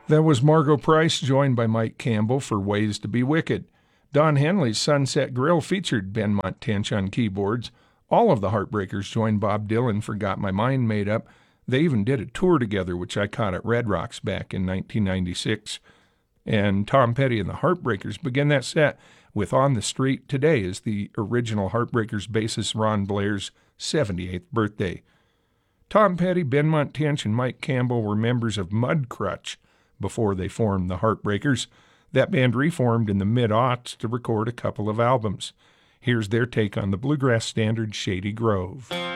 That was Margot Price, joined by Mike Campbell for Ways to Be Wicked. Don Henley's Sunset Grill featured Benmont Tench on keyboards. All of the Heartbreakers joined Bob Dylan for Got My Mind Made Up. They even did a tour together, which I caught at Red Rocks back in 1996. And Tom Petty and the Heartbreakers begin that set with On the Street. Today is the original Heartbreakers bassist Ron Blair's 78th birthday. Tom Petty, Benmont Tench, and Mike Campbell were members of Mudcrutch before they formed the Heartbreakers. That band reformed in the mid-aughts to record a couple of albums. Here's their take on the bluegrass standard Shady Grove.